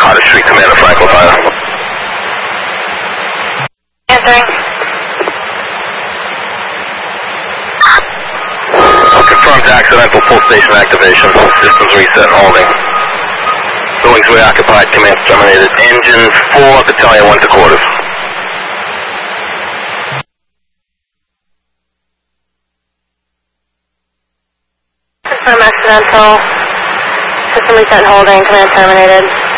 Otter Street, Commander Franklin Fire. Answering. Confirmed accidental full station activation. Systems reset and holding. Buildings reoccupied, command terminated. Engine 4, battalion 1 to quarters. Confirm accidental. System reset and holding, command terminated.